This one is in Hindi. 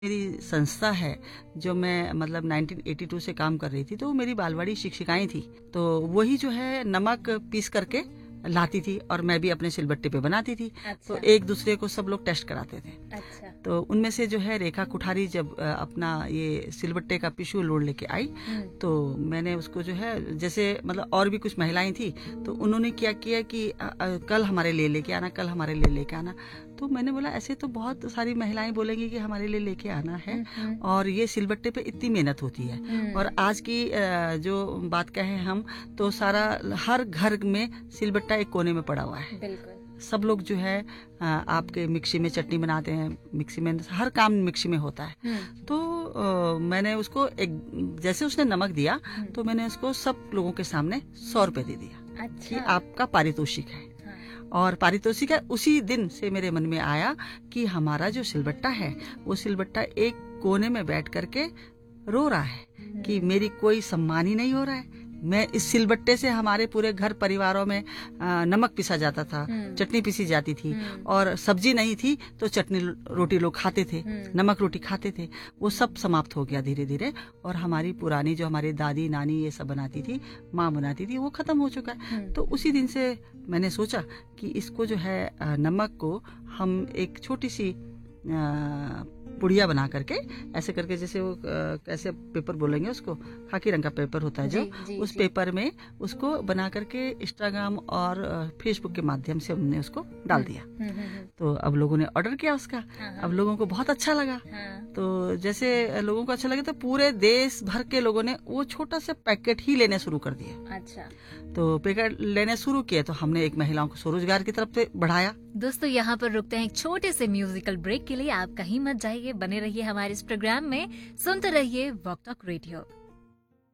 मेरी संस्था है जो मैं मतलब 1982 से काम कर रही थी, तो वो मेरी बालवाड़ी शिक्षिकाएं थी। तो वही जो है नमक पीस करके लाती थी और मैं भी अपने सिलबट्टे पे बनाती थी। अच्छा। तो एक दूसरे को सब लोग टेस्ट कराते थे। अच्छा। तो उनमें से जो है रेखा कुठारी जब अपना ये सिलबट्टे का पिशू लोड लेके आई, तो मैंने उसको जो है जैसे मतलब और भी कुछ महिलाएं थी, तो उन्होंने क्या किया कि कल हमारे लिए लेके आना, कल हमारे लिए लेके आना। तो मैंने बोला ऐसे तो बहुत सारी महिलाएं बोलेंगी कि हमारे लिए लेके आना है, और ये सिलबट्टे पे इतनी मेहनत होती है। और आज की जो बात कहें हम, तो सारा हर घर में सिलबट्टा एक कोने में पड़ा हुआ है। बिल्कुल। सब लोग जो है आपके मिक्सी में चटनी बनाते हैं, मिक्सी में हर काम मिक्सी में होता है। तो मैंने उसको एक जैसे उसने नमक दिया, तो मैंने उसको सब लोगों के सामने 100 रुपए दे दिया। अच्छा। कि आपका पारितोषिक है। और पारितोषिक है, उसी दिन से मेरे मन में आया कि हमारा जो सिलबट्टा है वो सिलबट्टा एक कोने में बैठ करके रो रहा है कि मेरी कोई सम्मान ही नहीं हो रहा है। मैं इस सिलबट्टे से हमारे पूरे घर परिवारों में नमक पिसा जाता था, चटनी पिसी जाती थी, और सब्जी नहीं थी तो चटनी रोटी लोग खाते थे, नमक रोटी खाते थे। वो सब समाप्त हो गया धीरे धीरे, और हमारी पुरानी जो हमारी दादी नानी ये सब बनाती थी, माँ बनाती थी, वो खत्म हो चुका है। तो उसी दिन से मैंने सोचा कि इसको जो है नमक को हम एक छोटी सी पुड़िया बना करके ऐसे करके, जैसे वो कैसे पेपर बोलेंगे उसको, खाकी रंग का पेपर होता है जो, उस पेपर में उसको बना करके इंस्टाग्राम और फेसबुक के माध्यम से हमने उसको डाल दिया। तो अब लोगों ने ऑर्डर किया उसका। अब लोगों को बहुत अच्छा लगा। तो जैसे लोगों को अच्छा लगे तो पूरे देश भर के लोगों ने वो छोटा सा पैकेट ही लेने शुरू कर दिए। अच्छा। तो पैकेट लेने शुरू किए, तो हमने एक महिलाओं को स्वरोजगार की तरफ से बढ़ाया। दोस्तों, यहाँ पर रुकते हैं एक छोटे से म्यूजिकल ब्रेक के लिए। आप कहीं मत जाइए, बने रहिए हमारे इस प्रोग्राम में, सुनते रहिए वॉक टॉक रेडियो।